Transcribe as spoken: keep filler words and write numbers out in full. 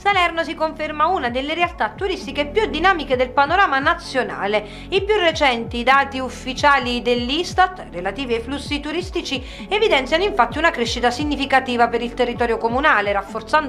Salerno si conferma una delle realtà turistiche più dinamiche del panorama nazionale. I più recenti dati ufficiali dell'Istat relativi ai flussi turistici evidenziano infatti una crescita significativa per il territorio comunale, rafforzando